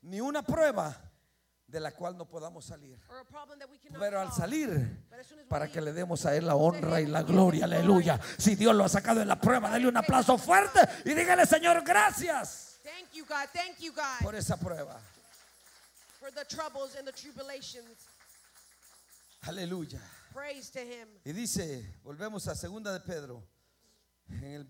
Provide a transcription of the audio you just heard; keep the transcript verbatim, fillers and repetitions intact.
ni una prueba de la cual no podamos salir. Pero al salir, para que le demos a Él la honra y la gloria, aleluya. Si Dios lo ha sacado en la prueba, dale un aplauso fuerte y dígale: Señor, gracias Thank you, God. Thank you, God, por esa prueba. for the troubles and the tribulations. Aleluya. Praise to Him. Y dice, volvemos a segunda de Pedro, en el